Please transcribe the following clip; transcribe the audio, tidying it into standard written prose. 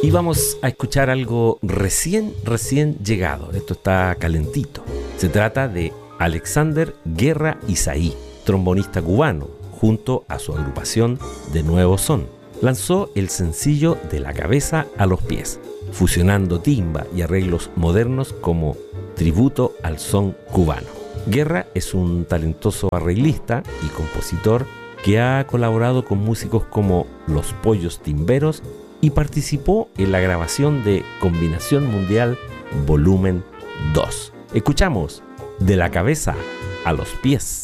Y vamos a escuchar algo recién llegado. Esto está calentito. Se trata de Alexander Guerra Isaí, trombonista cubano, junto a su agrupación de Nuevo Son. Lanzó el sencillo De la cabeza a los pies, fusionando timba y arreglos modernos como tributo al son cubano. Guerra es un talentoso arreglista y compositor que ha colaborado con músicos como Los Pollos Timberos y participó en la grabación de Combinación Mundial Volumen 2. Escuchamos De la cabeza a los pies.